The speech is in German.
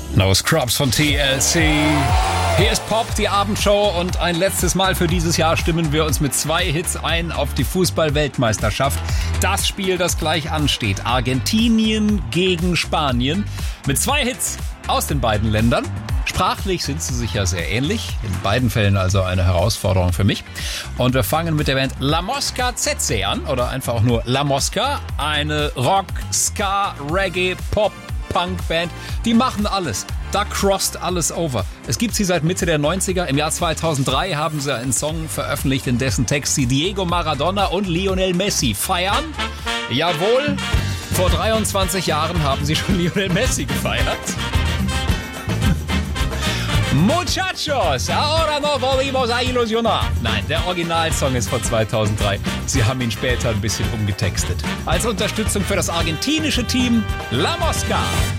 No Scrubs von TLC. Hier ist Pop, die Abendshow, und ein letztes Mal für dieses Jahr stimmen wir uns mit 2 Hits ein auf die Fußball-Weltmeisterschaft. Das Spiel, das gleich ansteht. Argentinien gegen Spanien. Mit 2 Hits aus den beiden Ländern. Sprachlich sind sie sich ja sehr ähnlich. In beiden Fällen also eine Herausforderung für mich. Und wir fangen mit der Band La Mosca Tsetse an. Oder einfach auch nur La Mosca. Eine Rock, Ska, Reggae, Pop, Punk-Band. Die machen alles. Da crossed alles over. Es gibt sie seit Mitte der 90er. Im Jahr 2003 haben sie einen Song veröffentlicht, in dessen Text sie Diego Maradona und Lionel Messi feiern. Jawohl, vor 23 Jahren haben sie schon Lionel Messi gefeiert. Muchachos, ahora no volvimos a ilusionar. Nein, der Originalsong ist von 2003. Sie haben ihn später ein bisschen umgetextet. Als Unterstützung für das argentinische Team La Mosca.